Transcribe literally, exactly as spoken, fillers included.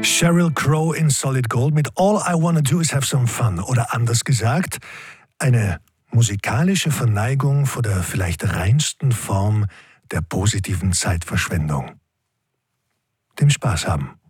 Sheryl Crow in Solid Gold mit All I Wanna Do Is Have Some Fun. Oder anders gesagt, eine musikalische Verneigung vor der vielleicht reinsten Form der positiven Zeitverschwendung. Dem Spaß haben.